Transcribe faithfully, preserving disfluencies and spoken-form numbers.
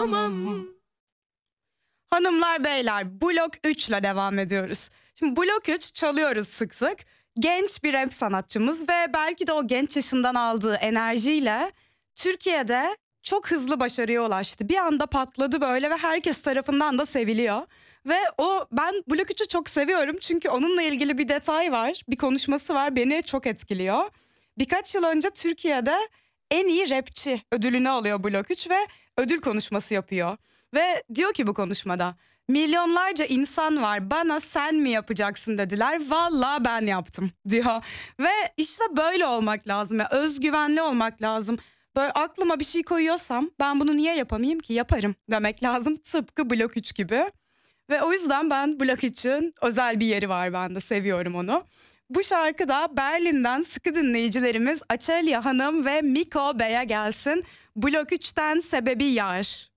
dayanamam. Hanımlar beyler, Blok üç ile devam ediyoruz. Şimdi Blok üç çalıyoruz sık sık. Genç bir rap sanatçımız ve belki de o genç yaşından aldığı enerjiyle Türkiye'de çok hızlı başarıya ulaştı. Bir anda patladı böyle ve herkes tarafından da seviliyor. Ve o ben Blok üçü çok seviyorum çünkü onunla ilgili bir detay var, bir konuşması var, beni çok etkiliyor. Birkaç yıl önce Türkiye'de en iyi rapçi ödülünü alıyor Blok üç ve ödül konuşması yapıyor. Ve diyor ki bu konuşmada, milyonlarca insan var, bana sen mi yapacaksın dediler, vallahi ben yaptım diyor. Ve işte böyle olmak lazım ya, özgüvenli olmak lazım. Böyle aklıma bir şey koyuyorsam ben bunu niye yapamayayım ki, yaparım demek lazım, tıpkı Blok üç gibi. Ve o yüzden ben Blok üçün özel bir yeri var bende, seviyorum onu. Bu şarkı da Berlin'den sıkı dinleyicilerimiz Açelya Hanım ve Miko Bey'e gelsin. Blok üçten Sebebi Yar.